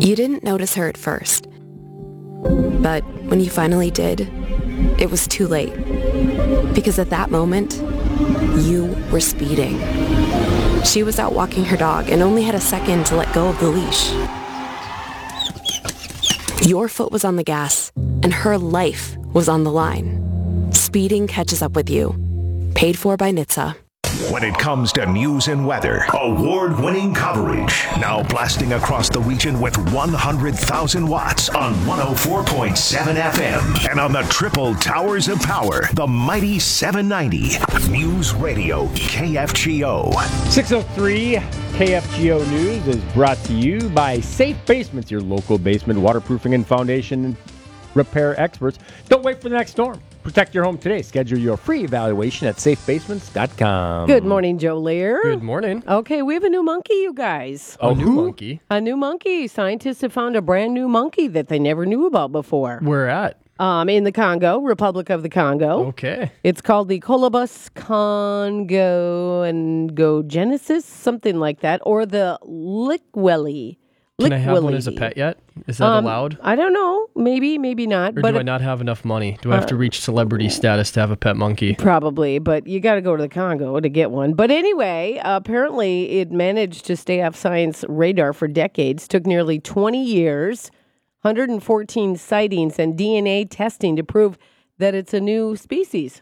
You didn't notice her at first. But when you finally did, it was too late. Because at that moment, you were speeding. She was out walking her dog and only had a second to let go of the leash. Your foot was on the gas, and her life was on the line. Speeding catches up with you. Paid for by NHTSA. When it comes to news and weather, award-winning coverage. Now blasting across the region with 100,000 watts on 104.7 FM. And on the triple towers of power, the mighty 790. News Radio KFGO. 6:03 KFGO News is brought to you by Safe Basements, your local basement waterproofing and foundation repair experts. Don't wait for the next storm. Protect your home today. Schedule your free evaluation at safebasements.com. Good morning, Joe Lear. Good morning. Okay, we have a new monkey, you guys. A new monkey? A new monkey. Scientists have found a brand new monkey that they never knew about before. Where at? In the Congo, Republic of the Congo. Okay. It's called the Colobus congogenesis, something like that, or the Likweli. Can I have one as a pet yet? Is that allowed? I don't know. Maybe, maybe not. Or do I not have enough money? Do I have to reach celebrity status to have a pet monkey? Probably, but you got to go to the Congo to get one. But anyway, apparently it managed to stay off science radar for decades. Took nearly 20 years, 114 sightings, and DNA testing to prove that it's a new species.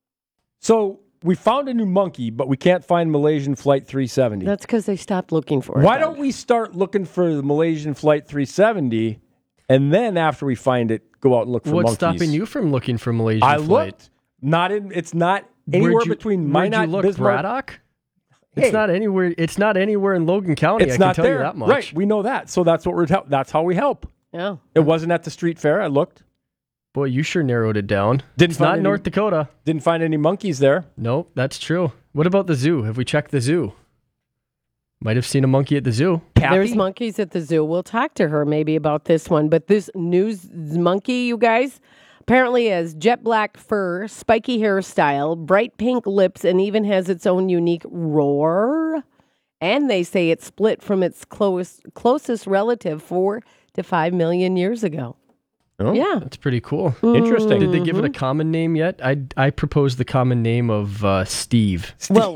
So we found a new monkey, but we can't find Malaysian Flight 370. That's because they stopped looking for it. Why don't we start looking for the Malaysian Flight 370, and then after we find it, go out and look for monkeys? What's stopping you from looking for Malaysian I Flight? looked. It's not anywhere between Minot and Bismarck. Braddock? Hey. It's not anywhere. It's not anywhere in Logan County. It's I not can tell there. you that much. Right, we know that. So that's what that's how we help. Yeah. It wasn't at the street fair. I looked. Boy, you sure narrowed it down. It's not North Dakota. Didn't find any monkeys there. Nope, that's true. What about the zoo? Have we checked the zoo? Might have seen a monkey at the zoo. There's monkeys at the zoo. We'll talk to her maybe about this one. But this news monkey, you guys, apparently has jet black fur, spiky hairstyle, bright pink lips, and even has its own unique roar. And they say it's split from its closest relative 4 to 5 million years ago. Oh, yeah. That's pretty cool. Interesting. Did they give it a common name yet? I proposed the common name of Steve. Well,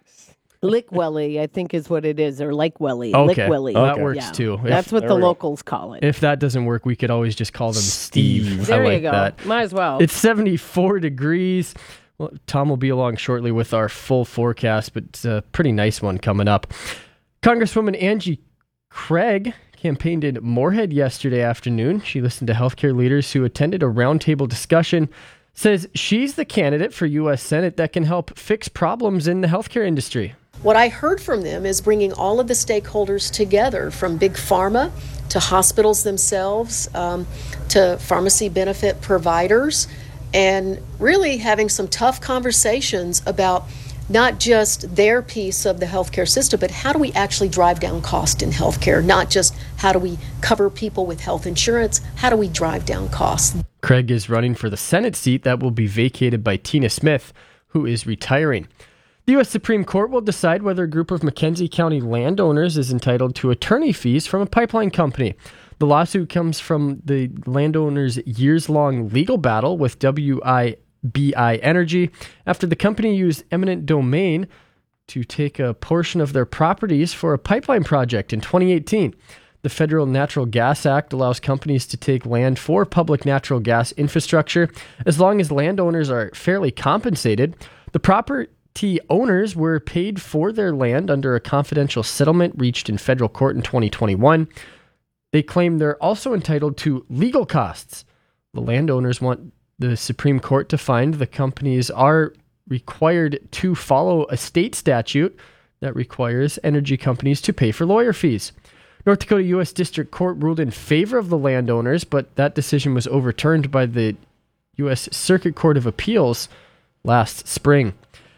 Likweli, I think is what it is, or Likweli. Okay. Likweli. That works too. That's what the locals call it. If that doesn't work, we could always just call them Steve. There I like you go. that. Might as well. It's 74 degrees. Well, Tom will be along shortly with our full forecast, but it's a pretty nice one coming up. Congresswoman Angie Craig campaigned in Moorhead yesterday afternoon. She listened to healthcare leaders who attended a roundtable discussion, says she's the candidate for U.S. Senate that can help fix problems in the healthcare industry. What I heard from them is bringing all of the stakeholders together, from big pharma to hospitals themselves, to pharmacy benefit providers, and really having some tough conversations about not just their piece of the healthcare system, but how do we actually drive down cost in healthcare? Not just how do we cover people with health insurance, how do we drive down costs? Craig is running for the Senate seat that will be vacated by Tina Smith, who is retiring. The U.S. Supreme Court will decide whether a group of McKenzie County landowners is entitled to attorney fees from a pipeline company. The lawsuit comes from the landowners' years-long legal battle with WIBI Energy after the company used eminent domain to take a portion of their properties for a pipeline project in 2018. The Federal Natural Gas Act allows companies to take land for public natural gas infrastructure as long as landowners are fairly compensated. The property owners were paid for their land under a confidential settlement reached in federal court in 2021. They claim they're also entitled to legal costs. The landowners want the Supreme Court to find the companies are required to follow a state statute that requires energy companies to pay for lawyer fees. North Dakota U.S. District Court ruled in favor of the landowners, but that decision was overturned by the U.S. Circuit Court of Appeals last spring.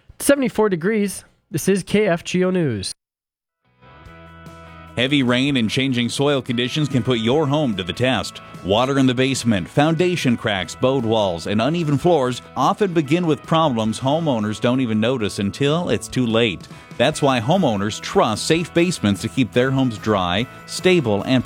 74 degrees. This is KFGO News. Heavy rain and changing soil conditions can put your home to the test. Water in the basement, foundation cracks, bowed walls, and uneven floors often begin with problems homeowners don't even notice until it's too late. That's why homeowners trust Safe Basements to keep their homes dry, stable, and